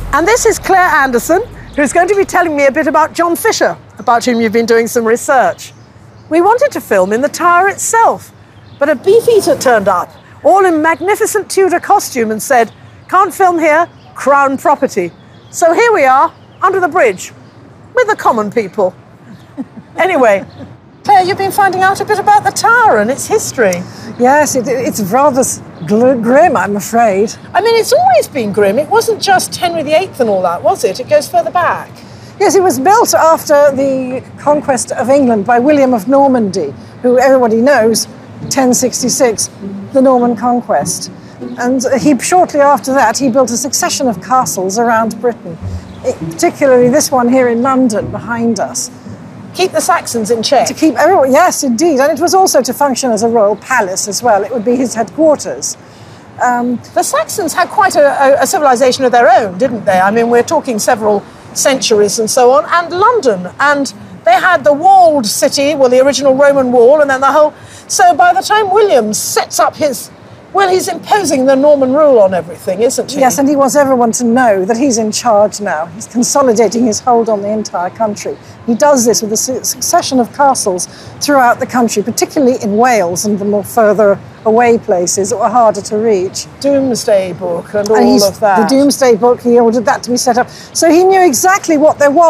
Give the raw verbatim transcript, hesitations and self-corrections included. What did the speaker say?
And this is Claire Anderson, who's going to be telling me a bit about John Fisher, about whom you've been doing some research. We wanted to film in the tower itself, but a beefeater turned up, all in magnificent Tudor costume, and said, "Can't film here, Crown property." So here we are, under the bridge, with the common people. Anyway, Claire, you've been finding out a bit about the tower and its history. Yes, it, it's rather gl- grim, I'm afraid. I mean, it's always been grim. It wasn't just Henry the Eighth and all that, was it? It goes further back. Yes, it was built after the conquest of England by William of Normandy, who everybody knows, ten sixty-six, the Norman conquest. And he, shortly after that, he built a succession of castles around Britain, it, particularly this one here in London behind us. Keep the Saxons in check. To keep everyone, yes, indeed. And it was also to function as a royal palace as well. It would be his headquarters. Um, the Saxons had quite a, a, a civilization of their own, didn't they? I mean, we're talking several centuries and so on, and London. And they had the walled city, well, the original Roman wall, and then the whole... So by the time William sets up his... Well, he's imposing the Norman rule on everything, isn't he? Yes, and he wants everyone to know that he's in charge now. He's consolidating his hold on the entire country. He does this with a su- succession of castles throughout the country, particularly in Wales and the more further away places that were harder to reach. Domesday Book and all and of that. The Domesday Book, he ordered that to be set up. So he knew exactly what there was